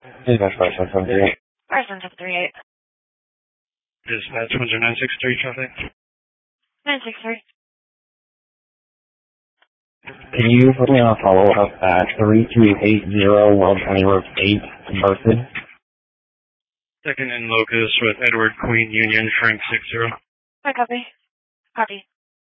Dispatch 5738. 5738. Dispatch 963 traffic. 963. Can you put me on a follow-up at 3280 World County Road 8, Berthoud? Second in locus with Edward Queen Union Frank 60. I copy. Copy.